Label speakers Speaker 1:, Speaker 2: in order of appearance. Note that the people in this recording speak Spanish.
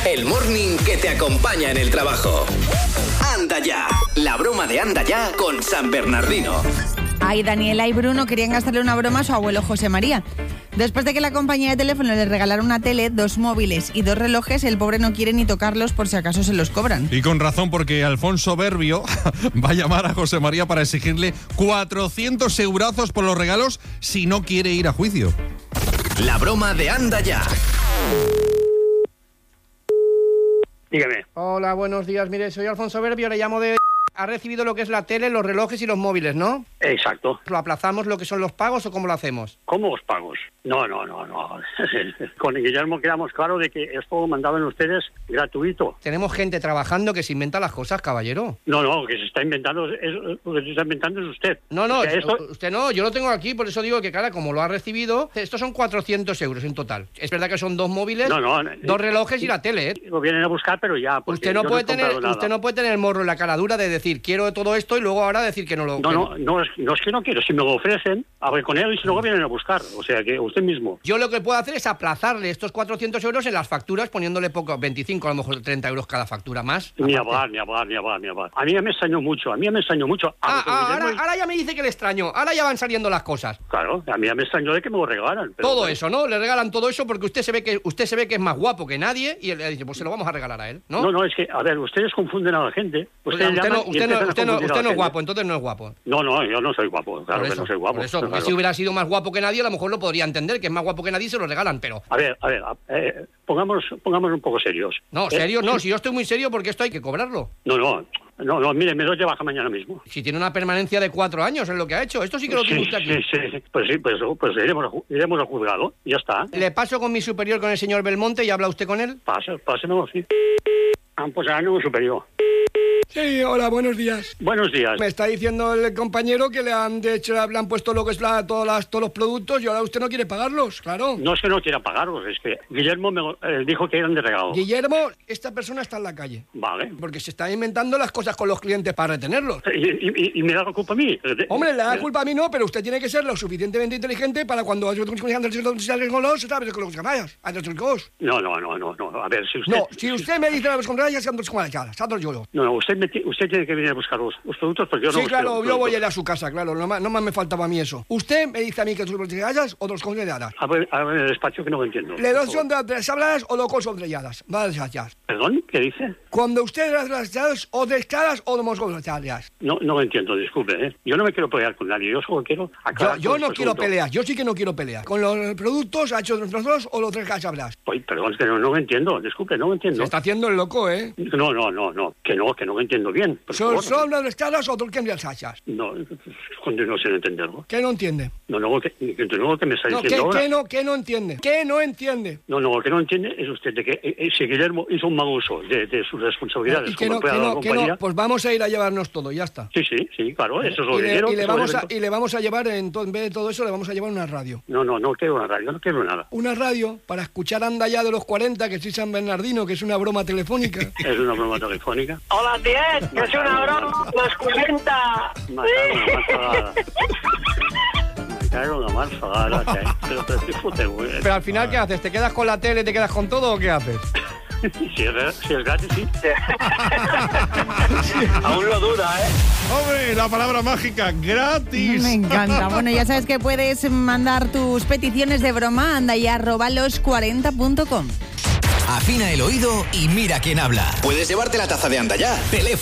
Speaker 1: el morning que te acompaña en el trabajo. Anda ya, la broma de Anda Ya con San Bernardino.
Speaker 2: Ay, Daniela y Bruno querían gastarle una broma a su abuelo José María. Después de que la compañía de teléfono les regalara una tele, 2 móviles y 2 relojes, el pobre no quiere ni tocarlos por si acaso se los cobran.
Speaker 3: Y con razón, porque Alfonso Berbio va a llamar a José María para exigirle 400 eurazos por los regalos si no quiere ir a juicio.
Speaker 1: La broma de Anda Ya.
Speaker 4: Dígame.
Speaker 5: Hola, buenos días. Mire, soy Alfonso Berbio, le llamo de... Ha recibido lo que es la tele, los relojes y los móviles, ¿no?
Speaker 4: Exacto.
Speaker 5: ¿Lo aplazamos lo que son los pagos o cómo lo hacemos?
Speaker 4: ¿Cómo os pagos? No. Con Guillermo quedamos claro de que esto lo mandaban ustedes gratuito.
Speaker 5: Tenemos gente trabajando que se inventa las cosas, caballero.
Speaker 4: No, que se está inventando, lo que se está inventando es usted.
Speaker 5: No,
Speaker 4: O sea, esto...
Speaker 5: usted no, yo lo tengo aquí, por eso digo que, claro, como lo ha recibido, estos son 400 euros en total. Es verdad que son 2 móviles, 2 relojes y la tele, ¿eh?
Speaker 4: Lo vienen a buscar, pero ya...
Speaker 5: Usted no puede tener el morro en la cara dura de decir quiero todo esto y luego ahora decir que no lo...
Speaker 4: No es que no quiero. Si me lo ofrecen, hablé con él y si luego vienen a buscar. O sea, que usted mismo.
Speaker 5: Yo lo que puedo hacer es aplazarle estos 400 euros en las facturas poniéndole poco, 25, a lo mejor 30 euros cada factura más.
Speaker 4: Ni hablar. A mí ya me extrañó mucho.
Speaker 5: Ahora ya me dice que le extraño. Ahora ya van saliendo las cosas.
Speaker 4: Claro, a mí ya me extrañó de que me lo regalan. Pero
Speaker 5: todo eso, ¿no? Le regalan todo eso porque usted se ve que es más guapo que nadie y él le dice, pues se lo vamos a regalar a él, ¿no?
Speaker 4: No, es que, a ver, ustedes confunden a la gente.
Speaker 5: Usted no es guapo, entonces no es guapo.
Speaker 4: No, yo no soy guapo, claro que no soy guapo.
Speaker 5: Por eso,
Speaker 4: claro.
Speaker 5: Si hubiera sido más guapo que nadie, a lo mejor lo podría entender, que es más guapo que nadie y se lo regalan, pero...
Speaker 4: A ver, pongamos un poco serios.
Speaker 5: No, serio, no, si yo estoy muy serio porque esto hay que cobrarlo.
Speaker 4: No, mire, me doy de baja mañana mismo.
Speaker 5: Si tiene una permanencia de 4 años es lo que ha hecho, esto sí que lo tiene usted aquí.
Speaker 4: Sí, pues iremos al juzgado, ya está.
Speaker 5: Le paso con mi superior, con el señor Belmonte, y habla usted con él.
Speaker 4: Pásemelo, sí. Pues a nuevo superior.
Speaker 5: Sí, hola, buenos días.
Speaker 4: Buenos días.
Speaker 5: Me está diciendo el compañero que le han puesto lo que es todos los productos y ahora usted no quiere pagarlos, claro.
Speaker 4: No es que no quiera pagarlos, es que Guillermo me dijo que eran de regalo.
Speaker 5: Guillermo, esta persona está en la calle.
Speaker 4: Vale.
Speaker 5: Porque se está inventando las cosas con los clientes para retenerlos.
Speaker 4: ¿Y me da la culpa a mí?
Speaker 5: Hombre, le da la culpa a mí no, pero usted tiene que ser lo suficientemente inteligente para cuando... No,
Speaker 4: a ver, si usted...
Speaker 5: No, si usted me dice las contrarias,
Speaker 4: usted tiene que venir a buscar los productos porque yo no...
Speaker 5: Sí, claro, yo voy a ir a su casa, claro, no más me faltaba a mí eso. Usted me dice a mí que tú hayas o dos consideradas.
Speaker 4: A ver, en el despacho que no lo entiendo.
Speaker 5: ¿Le dos son de tres habladas o locos son estrelladas? Vale, ya.
Speaker 4: ¿Perdón? ¿Qué dice?
Speaker 5: Cuando usted las estrelladas o de escalas o de moscos estrelladas.
Speaker 4: No lo entiendo, disculpe, ¿eh? Yo no me quiero pelear con nadie, yo solo quiero...
Speaker 5: Yo no quiero peleas, yo sí que no quiero pelear. Con los productos ha hecho los dos o los tres que hablas.
Speaker 4: Oye, perdón, es que no lo entiendo, disculpe, no lo entiendo.
Speaker 5: Se está haciendo el loco, ¿eh?
Speaker 4: No, que no lo entiendo bien.
Speaker 5: ¿Son las escalas o que las hachas?
Speaker 4: No, continúo sin entenderlo.
Speaker 5: ¿Qué no entiende?
Speaker 4: No, que me está diciendo ahora.
Speaker 5: ¿Qué no entiende? ¿Qué no entiende?
Speaker 4: No, lo que no entiende es usted de que si Guillermo hizo un mal uso de sus responsabilidades
Speaker 5: y que no, pues vamos a ir a llevarnos todo, ya está.
Speaker 4: Sí, claro, eso es lo que quiero.
Speaker 5: Y le vamos a llevar, en vez de todo eso, le vamos a llevar una radio.
Speaker 4: No quiero una radio, no quiero nada.
Speaker 5: Una radio para escuchar Anda Ya de los 40, que soy San Bernardino, que es una broma telefónica.
Speaker 4: Es una broma telefónica.
Speaker 6: Hola, tía, que es una broma, los 40.
Speaker 5: Pero al final, ¿qué haces? ¿Te quedas con la tele, te quedas con todo o qué haces?
Speaker 4: Si es gratis, sí.
Speaker 6: Aún lo duda, ¿eh?
Speaker 3: Hombre, la palabra mágica, gratis.
Speaker 2: Me encanta. Bueno, ya sabes que puedes mandar tus peticiones de broma a andaya@los40.com.
Speaker 1: Afina el oído y mira quién habla. Puedes llevarte la taza de Anda Ya. Teléfono